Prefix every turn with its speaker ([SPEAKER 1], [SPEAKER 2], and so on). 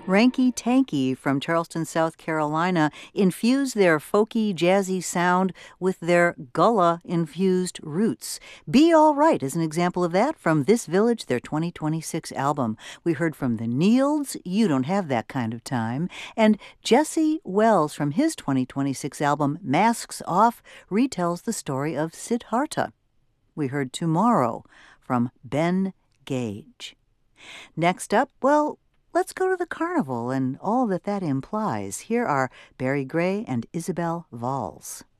[SPEAKER 1] Ranky Tanky from Charleston, South Carolina, infuse their folky, jazzy sound with their Gullah-infused roots. Be All Right is an example of that from This Village, their 2026 album. We heard from the Nields, You Don't Have That Kind of Time, and Jesse Wells from his 2026 album, Masks Off, retells the story of Siddhartha. We heard Tomorrow from Ben Gage. Next up, well, let's go to the carnival and all that implies. Here are Barry Gray and Isabel Valls.